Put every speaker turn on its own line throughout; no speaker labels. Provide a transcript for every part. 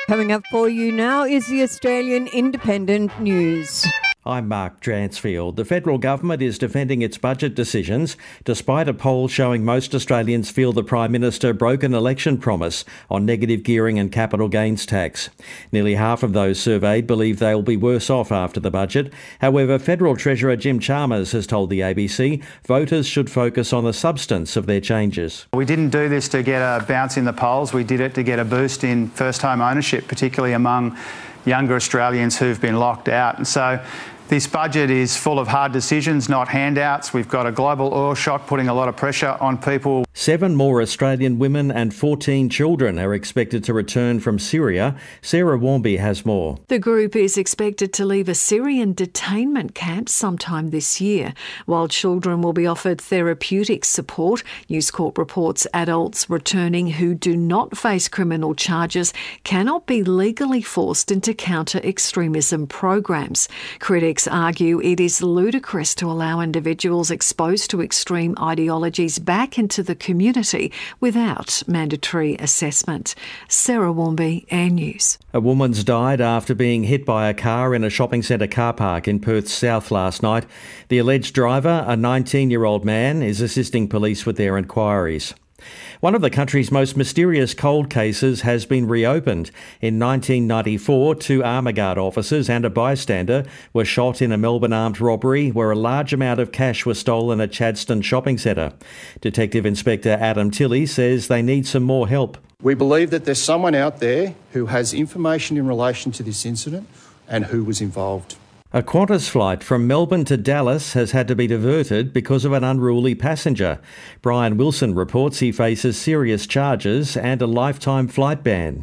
Coming up for you now is the Australian Independent News.
I'm Mark Dransfield. The federal government is defending its budget decisions despite a poll showing most Australians feel the Prime Minister broke an election promise on negative gearing and capital gains tax. Nearly half of those surveyed believe they'll be worse off after the budget. However, Federal Treasurer Jim Chalmers has told the ABC voters should focus on the substance of their changes.
We didn't do this to get a bounce in the polls. We did it to get a boost in first home ownership, particularly among younger Australians who've been locked out. And so this budget is full of hard decisions, not handouts. We've got a global oil shock putting a lot of pressure on people.
7 more Australian women and 14 children are expected to return from Syria. Sarah Warmby has more.
The group is expected to leave a Syrian detainment camp sometime this year. While children will be offered therapeutic support, News Corp reports adults returning who do not face criminal charges cannot be legally forced into counter-extremism programs. Critics argue it is ludicrous to allow individuals exposed to extreme ideologies back into the community without mandatory assessment. Sarah Warmby, Air News.
A woman's died after being hit by a car in a shopping centre car park in Perth's south last night. The alleged driver, a 19-year-old man, is assisting police with their inquiries. One of the country's most mysterious cold cases has been reopened. In 1994, 2 Armour Guard officers and a bystander were shot in a Melbourne armed robbery where a large amount of cash was stolen at Chadstone Shopping Centre. Detective Inspector Adam Tilley says they need some more help.
We believe that there's someone out there who has information in relation to this incident and who was involved.
A Qantas flight from Melbourne to Dallas has had to be diverted because of an unruly passenger. Brian Wilson reports he faces serious charges and a lifetime flight ban.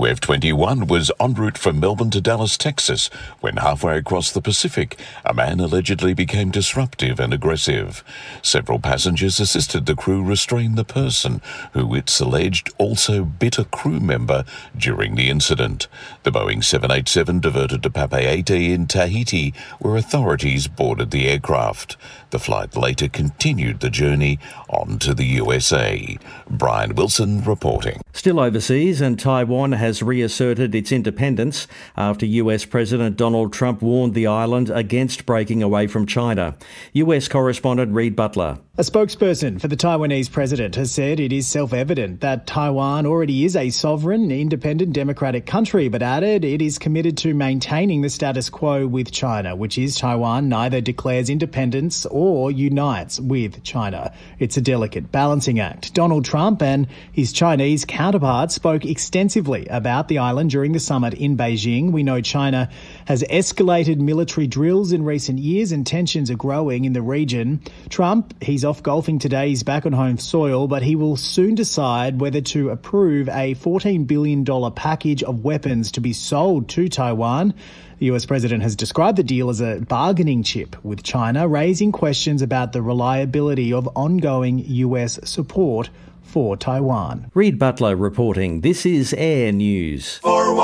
QF21 was en route from Melbourne to Dallas, Texas, when halfway across the Pacific, a man allegedly became disruptive and aggressive. Several passengers assisted the crew restrain the person, who it's alleged also bit a crew member during the incident. The Boeing 787 diverted to Papeete in Tahiti, where authorities boarded the aircraft. The flight later continued the journey on to the USA. Brian Wilson reporting.
Still overseas, and Taiwan has reasserted its independence after US President Donald Trump warned the island against breaking away from China. US correspondent Reid Butler.
A spokesperson for the Taiwanese president has said it is self-evident that Taiwan already is a sovereign, independent, democratic country, but added it is committed to maintaining the status quo with China, which is Taiwan neither declares independence or unites with China. It's a delicate balancing act. Donald Trump and his Chinese counterpart spoke extensively about the island during the summit in Beijing. We know China has escalated military drills in recent years and tensions are growing in the region. Trump, he's off golfing today. He's back on home soil, but he will soon decide whether to approve a $14 billion package of weapons to be sold to Taiwan. The US president has described the deal as a bargaining chip with China, raising questions about the reliability of ongoing US support for Taiwan.
Reid Butler reporting. This is Air News.